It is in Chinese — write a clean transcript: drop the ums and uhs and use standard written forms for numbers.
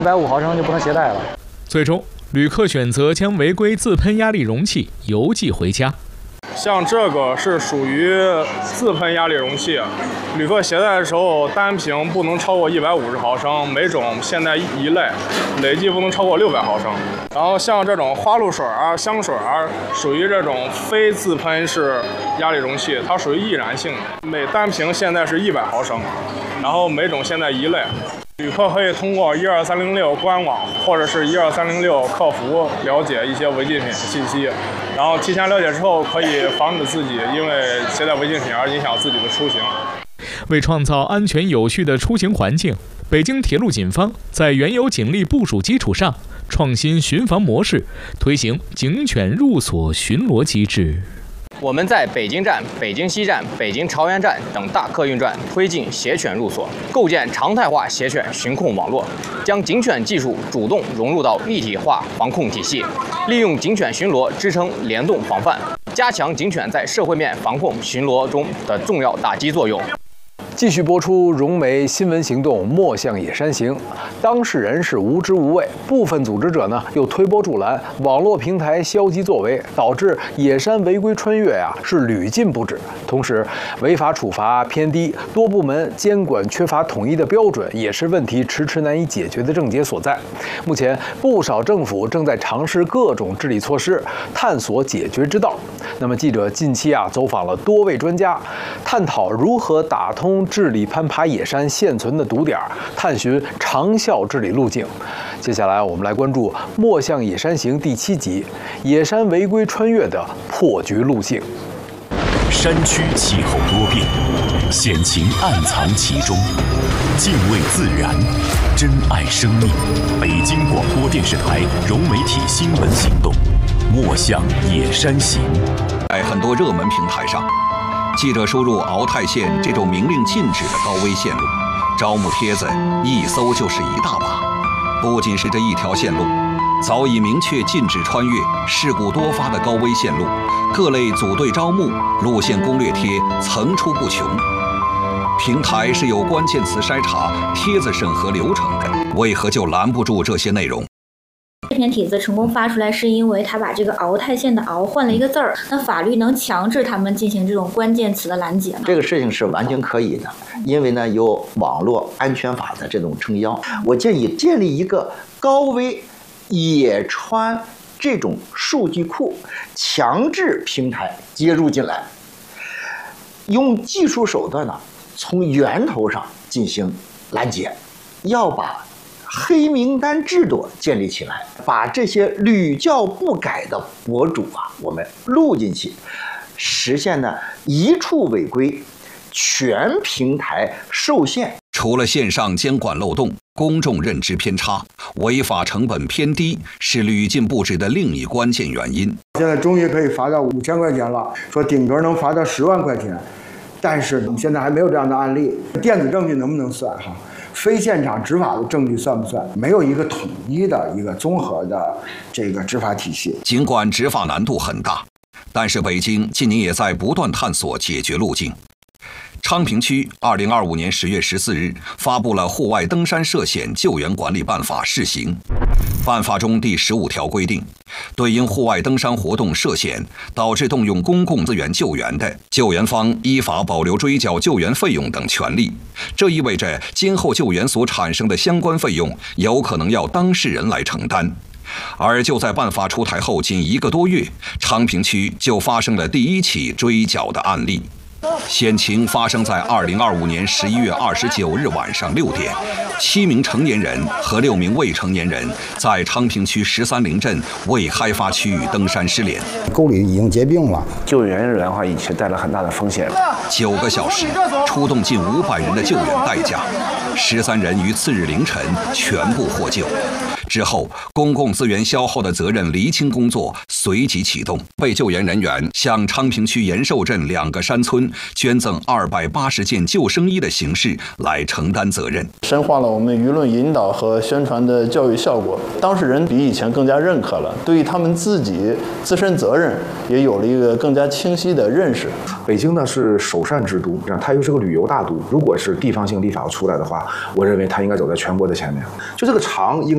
150毫升就不能携带了。 最终，旅客选择将违规自喷压力容器邮寄回家。 像这个是属于自喷压力容器，旅客携带的时候单瓶不能超过150毫升，每种限带一类，累计不能超过600毫升。然后像这种花露水啊、香水啊，属于这种非自喷式压力容器，它属于易燃性的，每单瓶限带是100毫升，然后每种限带一类。旅客可以通过12306官网或者是12306客服了解一些违禁品信息，然后提前了解之后，可以防止自己因为携带违禁品而影响自己的出行。 为创造安全有序的出行环境，北京铁路警方在原有警力部署基础上，创新巡防模式，推行警犬入所巡逻机制。 我们在北京站、北京西站、北京朝阳站等大客运站推进携犬入所，构建常态化携犬巡控网络，将警犬技术主动融入到一体化防控体系，利用警犬巡逻支撑联动防范，加强警犬在社会面防控巡逻中的重要打击作用。 继续播出融媒新闻行动莫向野山行，当事人是无知无畏，部分组织者呢又推波助澜，网络平台消极作为，导致野山违规穿越是屡禁不止。同时，违法处罚偏低，多部门监管缺乏统一的标准，也是问题迟迟难以解决的症结所在。目前，不少政府正在尝试各种治理措施，探索解决之道。那么，记者近期走访了多位专家，探讨如何打通治理攀爬野山现存的堵点，探寻长效治理路径。接下来，我们来关注《莫向野山行》第7集：野山违规穿越的破局路径。 山区气候多变，险情暗藏其中。敬畏自然，珍爱生命。北京广播电视台融媒体新闻行动，莫向野山行。 在很多热门平台上，记者输入鳌泰县这种明令禁止的高危线路，招募帖子一搜就是一大把。不仅是这一条线路，早已明确禁止穿越、事故多发的高危线路，各类组队招募、路线攻略帖层出不穷。平台是有关键词筛查、帖子审核流程的，为何就拦不住这些内容？ 这篇帖子成功发出来，是因为他把这个鳌泰县的鳌换了一个字儿。那法律能强制他们进行这种关键词的拦截吗？ 这个事情是完全可以的，因为呢有网络安全法的这种撑腰。我建议建立一个高危野穿这种数据库，强制平台接入进来，用技术手段呢从源头上进行拦截，要把黑名单制度建立起来，把这些屡教不改的博主我们录进去，实现呢一处违规，全平台受限。 除了线上监管漏洞、公众认知偏差、违法成本偏低，是屡禁不止的另一关键原因。 现在终于可以罚到5000块钱了，说顶格能罚到10万块钱，但是现在还没有这样的案例。电子证据能不能算非现场执法的证据算不算？没有一个统一的一个综合的这个执法体系。 尽管执法难度很大，但是北京近年也在不断探索解决路径。昌平区2025年10月14日发布了《户外登山涉险救援管理办法（试行）》。办法中第15条规定，对因户外登山活动涉险导致动用公共资源救援的，救援方依法保留追缴救援费用等权利。这意味着今后救援所产生的相关费用有可能要当事人来承担。而就在办法出台后仅1个多月，昌平区就发生了第1起追缴的案例。险情发生在2025年11月29日晚上6点，7名成年人和6名未成年人在昌平区13陵镇未开发区域登山失联， 沟里已经结冰了， 救援人员的话已经带来很大的风险。 9个小时，出动近500人的救援代价，13人于次日凌晨全部获救。之后，公共资源消耗的责任厘清工作随即启动，被救援人员向昌平区延寿镇2个山村捐赠280件救生衣的形式来承担责任， 深化了我们舆论引导和宣传的教育效果。当事人比以前更加认可了，对于他们自己自身责任也有了一个更加清晰的认识。 北京呢是首善之都，它又是个旅游大都，如果是地方性立法出来的话，我认为它应该走在全国的前面。就这个长应